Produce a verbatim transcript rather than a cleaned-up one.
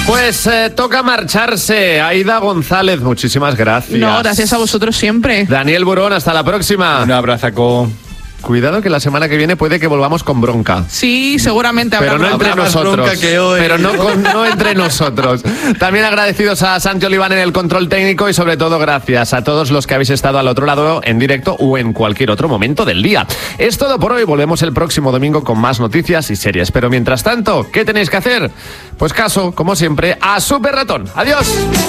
Pues eh, toca marcharse. Aida González, muchísimas gracias. No, gracias a vosotros siempre. Daniel Burón, hasta la próxima. Un abrazaco. Cuidado que la semana que viene puede que volvamos con bronca. Sí, seguramente habrá Pero no entre Habrá más nosotros. bronca que hoy. Pero no, con- no entre nosotros. También agradecidos a Santi Oliván en el control técnico y sobre todo gracias a todos los que habéis estado al otro lado en directo o en cualquier otro momento del día. Es todo por hoy. Volvemos el próximo domingo con más noticias y series. Pero mientras tanto, ¿qué tenéis que hacer? Pues caso, como siempre, a Super Ratón. Adiós.